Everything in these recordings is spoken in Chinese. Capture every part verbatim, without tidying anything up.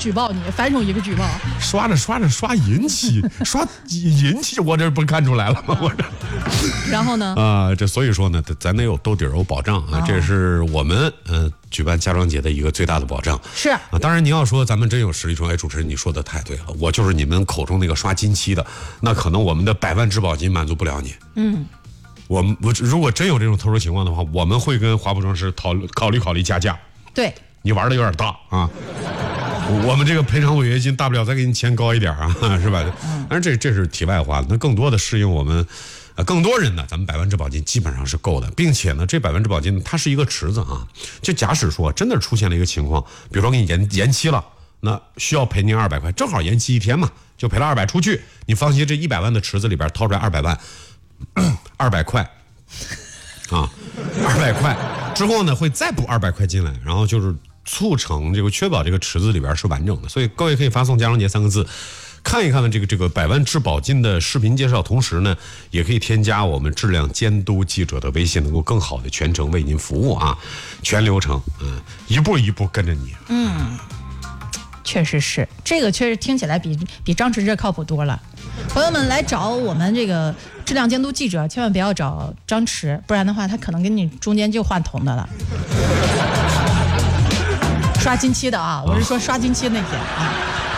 举报你，反手一个举报。 刷着刷着刷银漆，刷银漆，我这不看出来了吗？我这。 然后呢？ 啊、呃，这所以说呢，咱得有兜底儿有保障啊，哦、这是我们呃举办家装节的一个最大的保障。 是啊， 当然您要说咱们真有实力说，哎，主持人你说的太对了，我就是你们口中那个刷金漆的，那可能我们的百万质保金满足不了你。 嗯。 我们我如果真有这种特殊情况的话，我们会跟华普装饰讨考虑考虑加价。 对， 你玩的有点大啊，我们这个赔偿违约金大不了再给你钱高一点啊，是吧？当然这这是题外话，那更多的适应我们，呃，更多人呢，咱们百万质保金基本上是够的，并且呢，这百万质保金它是一个池子啊，就假使说真的出现了一个情况，比如说给你延延期了，那需要赔您二百块，正好延期一天嘛，就赔了二百出去，你放心，这一百万的池子里边掏出来二百万。二百块，啊，二百块之后呢，会再补二百块进来，然后就是促成这个确保这个池子里边是完整的。所以各位可以发送“家装节”三个字，看一看呢这个这个百万质保金的视频介绍，同时呢，也可以添加我们质量监督记者的微信，能够更好的全程为您服务啊，全流程，嗯，一步一步跟着你。 嗯，确实是，这个确实听起来比比张弛这靠谱多了。朋友们来找我们这个质量监督记者，千万不要找张弛，不然的话他可能跟你中间就换桶的了。刷金漆的啊，我是说刷金漆那些啊。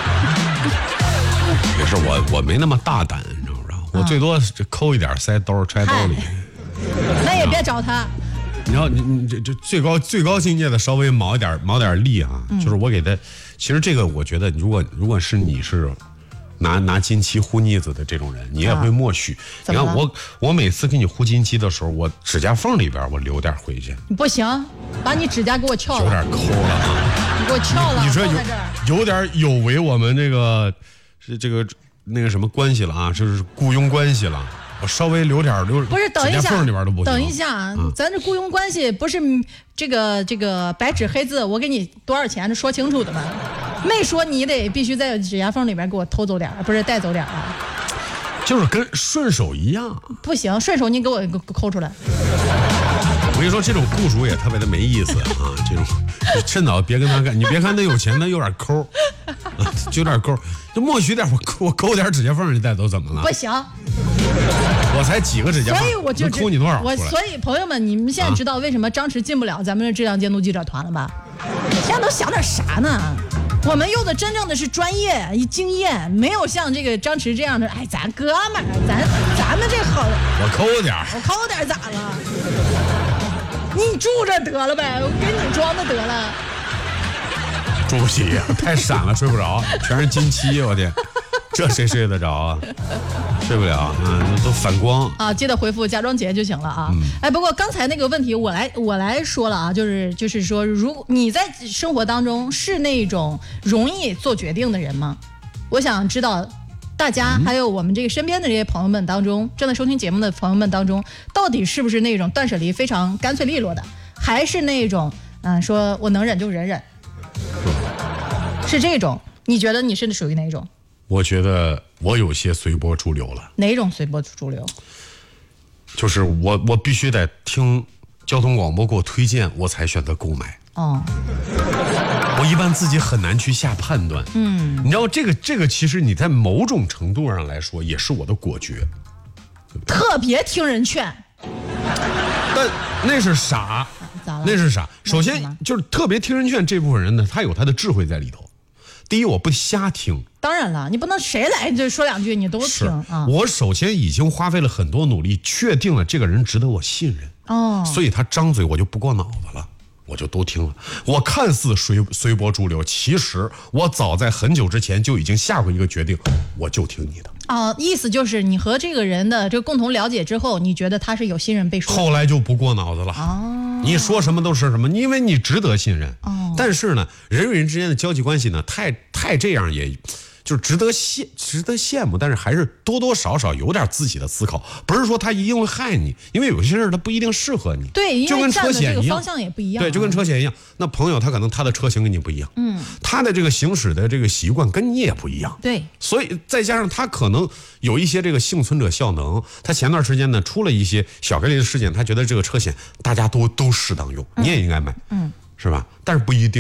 也是我我没那么大胆，你知道不知道？我最多抠一点塞兜揣兜里。 那也别找他。 你知道你你这这最高最高境界的稍微毛一点毛点力啊，嗯、就是我给他，其实这个我觉得，如果如果是你是。拿拿金漆糊腻子的这种人，你也会默许。啊、你看我，我每次给你糊金漆的时候，我指甲缝里边我留点回去。 不行，把你指甲给我撬了。 有点抠了啊！ 你给我撬了。 你说有有点有违我们这个是这个那个什么关系了啊？就是雇佣关系了。我稍微留点留， 不是等一下， 指甲缝里边都不行。 等一下，嗯、咱这雇佣关系不是这个这个白纸黑字，我给你多少钱说清楚的吗？没说你得必须在指甲缝里边给我偷走点，不是带走点啊。 就是跟顺手一样。 不行，顺手你给我抠出来。 我跟你说，这种雇主也特别的没意思啊！这种趁早别跟他干，你别看他有钱，他有点抠，啊、就有点抠，就默许点，我我抠点指甲缝你带走怎么了？ 不行， 我才几个指甲缝， 所以我就抠你多少？ 我所以朋友们，你们现在知道为什么张弛进不了咱们的质量监督记者团了吧？现在都想点啥呢？我们用的真正的是专业、一经验，没有像这个张弛这样的。哎，咱哥们儿，咱咱们这好， 我抠点， 我抠点咋了？你住这得了呗，我给你装的得了。 住不起，太闪了，睡不着，全是金漆，我天，这谁睡得着啊？睡不了，嗯，都反光啊！记得回复家装节就行了啊。嗯、哎，不过刚才那个问题我来我来说了啊，就是就是说，如果你在生活当中是那种容易做决定的人吗？我想知道大家还有我们这个身边的这些朋友们当中，正在收听节目的朋友们当中，到底是不是那种断舍离非常干脆利落的，还是那种嗯、呃、说我能忍就忍忍，是这种？你觉得你是属于哪种？ 我觉得我有些随波逐流了。 哪种随波逐流？ 就是我我必须得听交通广播给我推荐，我才选择购买。 哦， 我一般自己很难去下判断。嗯，你知道这个这个其实你在某种程度上来说也是我的果决。 特别听人劝。 但那是傻。 咋了？ 那是傻。首先就是特别听人劝这部分人呢，他有他的智慧在里头。第一，我不瞎听。 当然了，你不能谁来就说两句你都听啊。 我首先已经花费了很多努力，确定了这个人值得我信任。 哦， 所以他张嘴我就不过脑子了，我就都听了。我看似随随波逐流，其实我早在很久之前就已经下过一个决定，我就听你的。 哦，意思就是你和这个人的这个共同了解之后，你觉得他是有信任背书， 后来就不过脑子了。 哦， 你说什么都是什么，因为你值得信任。 哦， 但是呢，人与人之间的交际关系呢，太太这样也。就是值得羡值得羡慕，但是还是多多少少有点自己的思考，不是说他一定会害你，因为有些事他不一定适合你。 对， 就跟车险一样， 方向也不一样、啊。 对，就跟车险一样，那朋友他可能他的车型跟你不一样， 嗯， 他的这个行驶的这个习惯跟你也不一样。 对， 所以再加上他可能有一些这个幸存者效能，他前段时间呢出了一些小概率的事件，他觉得这个车险大家都都适当用，你也应该买， 嗯， 是吧？但是不一定的。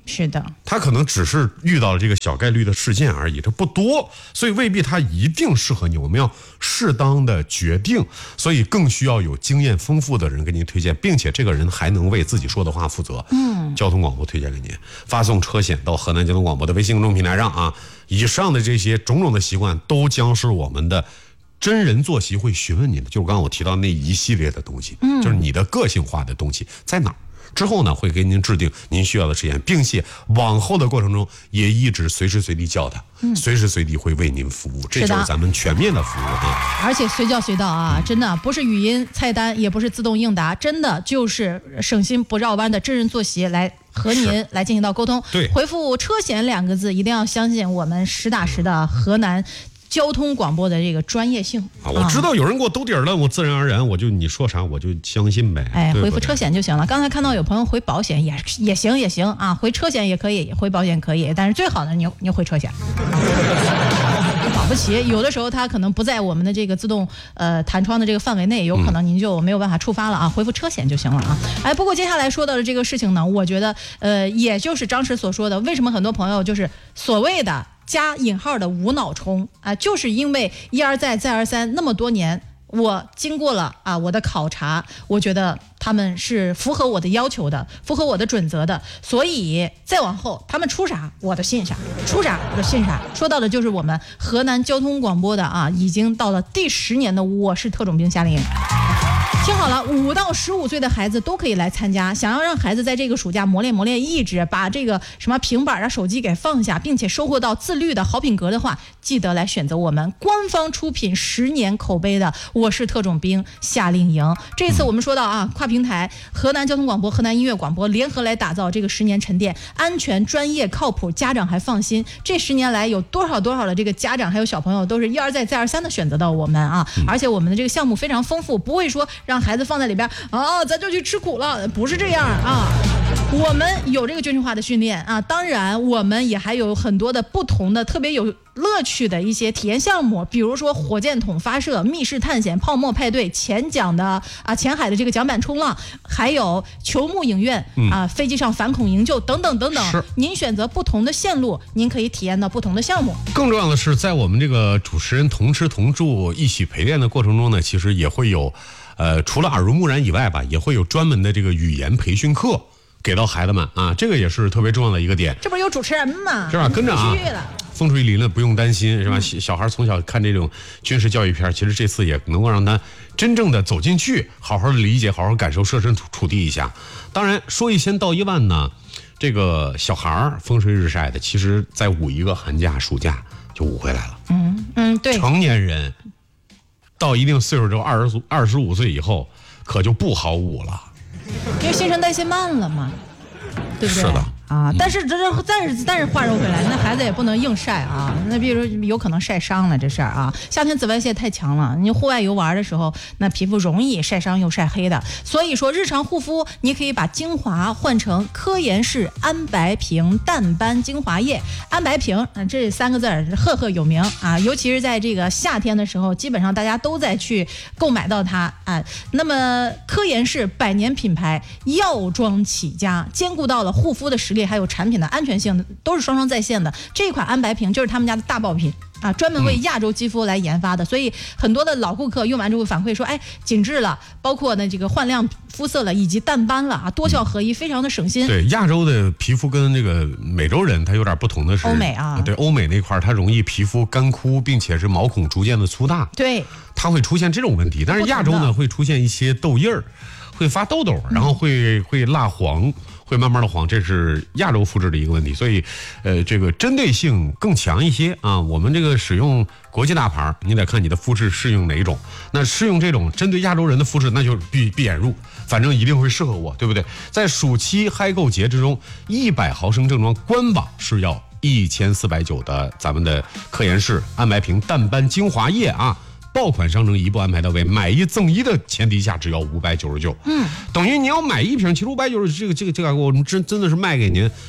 是的， 他可能只是遇到了这个小概率的事件而已，这不多，所以未必他一定适合你。我们要适当的决定，所以更需要有经验丰富的人给您推荐，并且这个人还能为自己说的话负责。嗯，交通广播推荐给您，发送车险到河南交通广播的微信公众平台上啊。以上的这些种种的习惯，都将是我们的真人坐席会询问您的，就是刚刚我提到那一系列的东西，嗯，就是你的个性化的东西在哪儿。之后呢，会给您制定您需要的实验，并且往后的过程中也一直随时随地叫他，嗯，随时随地会为您服务，这就是咱们全面的服务啊！ 而且随叫随到啊，真的不是语音菜单，也不是自动应答，真的就是省心不绕弯的真人坐席来和您来进行到沟通。 对， 回复车险两个字，一定要相信我们实打实的河南交通广播的这个专业性啊！我知道有人给我兜底儿了，我自然而然我就你说啥我就相信呗。 哎，回复车险就行了。刚才看到有朋友回保险也也行也行啊，回车险也可以，回保险可以，但是最好的你你回车险。保不齐有的时候它可能不在我们的这个自动呃弹窗的这个范围内，有可能您就没有办法触发了啊。回复车险就行了啊。哎，不过接下来说到的这个事情呢，我觉得呃也就是张弛所说的，为什么很多朋友就是所谓的加引号的无脑冲啊，就是因为一而再再而三那么多年，我经过了啊我的考察，我觉得他们是符合我的要求的，符合我的准则的，所以再往后他们出啥我都信啥，出啥我都信啥。说到的就是我们河南交通广播的啊，已经到了第十年的我是特种兵夏令营。听好了，五到十五岁的孩子都可以来参加。想要让孩子在这个暑假磨练磨练意志，把这个什么平板啊、手机给放下，并且收获到自律的好品格的话，记得来选择我们官方出品十年口碑的《我是特种兵夏令营》。这次我们说到啊，跨平台河南交通广播、河南音乐广播联合来打造这个十年沉淀，安全、专业、靠谱，家长还放心。这十年来有多少多少的这个家长还有小朋友都是一而再再而三的选择到我们啊，而且我们的这个项目非常丰富，不会说让孩子放在里边啊，咱就去吃苦了，不是这样啊。我们有这个军事化的训练啊，当然我们也还有很多的不同的特别有乐趣的一些体验项目，比如说火箭筒发射、密室探险、泡沫派对、前桨的啊前海的这个桨板冲浪，还有球幕影院、嗯、啊飞机上反恐营救等等等等。您选择不同的线路，您可以体验到不同的项目。 更重要的是，在我们这个主持人同吃同住一起陪练的过程中呢，其实也会有呃除了耳濡目染以外吧，也会有专门的这个语言培训课给到孩子们啊，这个也是特别重要的一个点。 这不是有主持人吗？ 是吧？跟着啊，风吹雨淋了不用担心，是吧？嗯、小孩从小看这种军事教育片，其实这次也能够让他真正的走进去，好好的理解，好好感受，设身处地一下。当然，说一千道一万呢，这个小孩风吹日晒的，其实在捂一个寒假、暑假就捂回来了。 嗯嗯，对。 成年人到一定岁数之后，二十二十五岁以后，可就不好捂了。 因为新陈代谢慢了嘛，对不对？ 是的啊，但是这这但是但是话说回来，那孩子也不能硬晒啊，那比如说有可能晒伤了这事儿啊。夏天紫外线太强了，你户外游玩的时候，那皮肤容易晒伤又晒黑的。所以说日常护肤，你可以把精华换成科颜氏安白瓶淡斑精华液。安白瓶，嗯，这三个字儿赫赫有名啊，尤其是在这个夏天的时候，基本上大家都在去购买到它啊。那么科颜氏百年品牌，药妆起家，兼顾到了护肤的实力。还有产品的安全性都是双双在线的。这款安白瓶就是他们家的大爆品啊，专门为亚洲肌肤来研发的，所以很多的老顾客用完之后反馈说，哎，紧致了，包括呢这个焕亮肤色了，以及淡斑了啊，多效合一，非常的省心。 对，亚洲的皮肤跟这个美洲人它有点不同的是， 欧美啊， 对，欧美那块它容易皮肤干枯，并且是毛孔逐渐的粗大， 对， 它会出现这种问题。但是亚洲呢会出现一些痘印儿，会发痘痘，然后会会蜡黄。会慢慢的黄，这是亚洲肤质的一个问题，所以，呃，这个针对性更强一些啊。我们这个使用国际大牌，你得看你的肤质适用哪一种。那适用这种针对亚洲人的肤质，那就闭闭眼入，反正一定会适合我，对不对？在暑期嗨购节之中，一百毫升正装官网是要一千四百九的咱们的科颜氏安白瓶淡斑精华液啊。爆款商城一步安排到位，买一赠一的前提下只要五百九十九，嗯，等于你要买一瓶，其实五百九十这个这个这个我们真真的是卖给您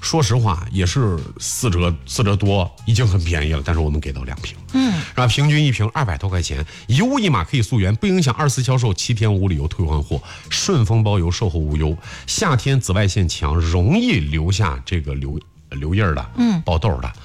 说实话也是四折四折多，已经很便宜了，但是我们给到两瓶，嗯，是吧？平均一瓶二百多块钱，一物一码可以溯源，不影响二次销售，七天无理由退换货，顺丰包邮，售后无忧。夏天紫外线强，容易留下这个留留印儿的，嗯，爆痘的。